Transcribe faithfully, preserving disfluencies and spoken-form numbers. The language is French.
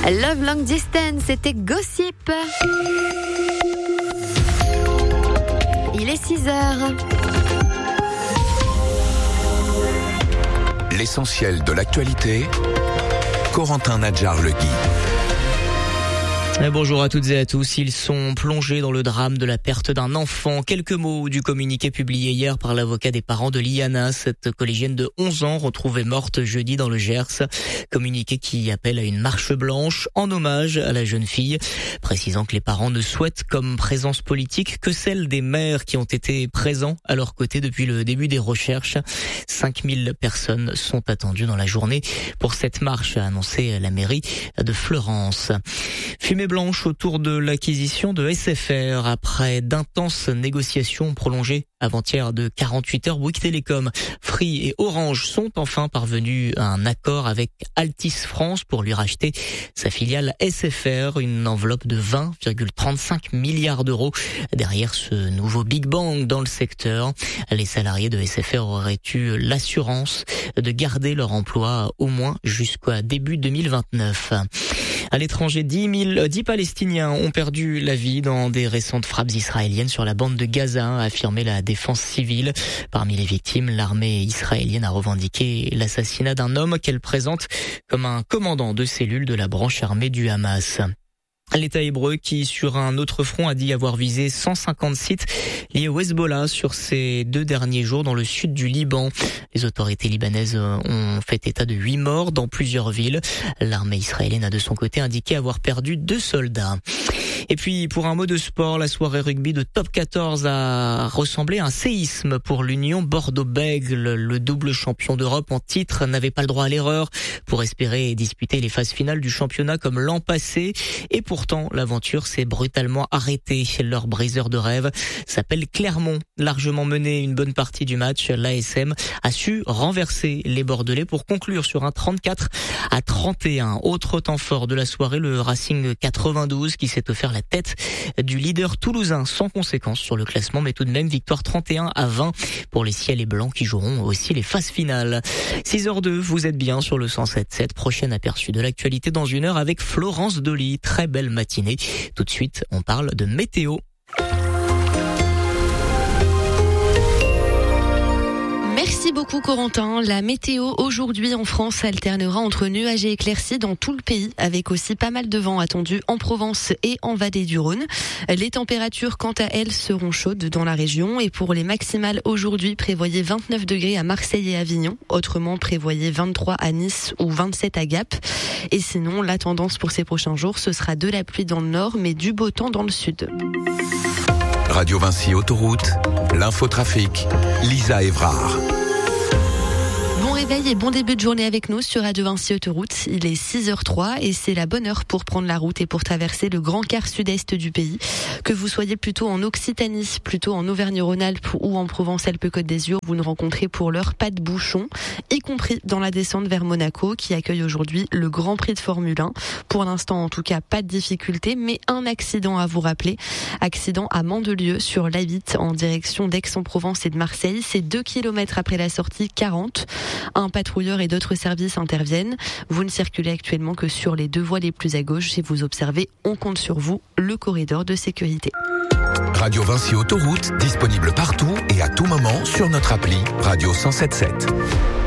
Love Long Distance, c'était Gossip. Il est six heures. L'essentiel de l'actualité, Corentin Nadjar-Le Gui. Bonjour à toutes et à tous. Ils sont plongés dans le drame de la perte d'un enfant. Quelques mots du communiqué publié hier par l'avocat des parents de Liana, cette collégienne de onze ans retrouvée morte jeudi dans le Gers. Communiqué qui appelle à une marche blanche en hommage à la jeune fille, précisant que les parents ne souhaitent comme présence politique que celle des maires qui ont été présents à leur côté depuis le début des recherches. cinq mille personnes sont attendues dans la journée pour cette marche, a annoncé la mairie de Fleurance. Fumée blanche autour de l'acquisition de S F R après d'intenses négociations prolongées avant-hier de quarante-huit heures. Bouygues Télécom, Free et Orange sont enfin parvenus à un accord avec Altice France pour lui racheter sa filiale S F R, une enveloppe de vingt virgule trente-cinq milliards d'euros. Derrière ce nouveau Big Bang dans le secteur, les salariés de S F R auraient eu l'assurance de garder leur emploi au moins jusqu'à début deux mille vingt-neuf. À l'étranger, dix mille, dix Palestiniens ont perdu la vie dans des récentes frappes israéliennes sur la bande de Gaza, a affirmé la défense civile. Parmi les victimes, l'armée israélienne a revendiqué l'assassinat d'un homme qu'elle présente comme un commandant de cellule de la branche armée du Hamas. L'État hébreu qui, sur un autre front, a dit avoir visé cent cinquante sites liés au Hezbollah sur ces deux derniers jours dans le sud du Liban. Les autorités libanaises ont fait état de huit morts dans plusieurs villes. L'armée israélienne a de son côté indiqué avoir perdu deux soldats. Et puis, pour un mot de sport, la soirée rugby de Top quatorze a ressemblé à un séisme pour l'Union Bordeaux-Bègles. Le double champion d'Europe en titre n'avait pas le droit à l'erreur pour espérer disputer les phases finales du championnat comme l'an passé. Et pourtant, l'aventure s'est brutalement arrêtée. Leur briseur de rêve s'appelle Clermont. Largement mené une bonne partie du match, l'A S M a su renverser les Bordelais pour conclure sur un trente-quatre à trente et un. Autre temps fort de la soirée, le Racing quatre-vingt-douze qui s'est offert la tête du leader toulousain sans conséquence sur le classement, mais tout de même victoire trente et un à vingt pour les Ciels et Blancs qui joueront aussi les phases finales. six heures deux, vous êtes bien sur le cent sept virgule sept. Prochain aperçu de l'actualité dans une heure avec Florence Dolly. Très belle matinée. Tout de suite, on parle de météo. Merci beaucoup Corentin. La météo aujourd'hui en France alternera entre nuages et éclaircies dans tout le pays, avec aussi pas mal de vent attendu en Provence et en Vallée du Rhône. Les températures, quant à elles, seront chaudes dans la région et pour les maximales aujourd'hui, prévoyez vingt-neuf degrés à Marseille et Avignon. Autrement, prévoyez vingt-trois à Nice ou vingt-sept à Gap. Et sinon, la tendance pour ces prochains jours, ce sera de la pluie dans le nord, mais du beau temps dans le sud. Radio Vinci Autoroute, l'infotrafic, Lisa Évrard. Bon réveil et bon début de journée avec nous sur Radio Vinci Autoroute. Il est six heures zéro trois et c'est la bonne heure pour prendre la route et pour traverser le grand quart sud-est du pays. Que vous soyez plutôt en Occitanie, plutôt en Auvergne-Rhône-Alpes ou en Provence-Alpes-Côte d'Azur, vous ne rencontrez pour l'heure pas de bouchons, y compris dans la descente vers Monaco qui accueille aujourd'hui le Grand Prix de Formule un. Pour l'instant, en tout cas, pas de difficulté, mais un accident à vous rappeler. Accident à Mandelieu sur l'A huit en direction d'Aix-en-Provence et de Marseille. C'est deux kilomètres après la sortie quarante. Un patrouilleur et d'autres services interviennent. Vous ne circulez actuellement que sur les deux voies les plus à gauche. Si vous observez, on compte sur vous, le corridor de sécurité. Radio Vinci Autoroute, disponible partout et à tout moment sur notre appli Radio cent sept virgule sept.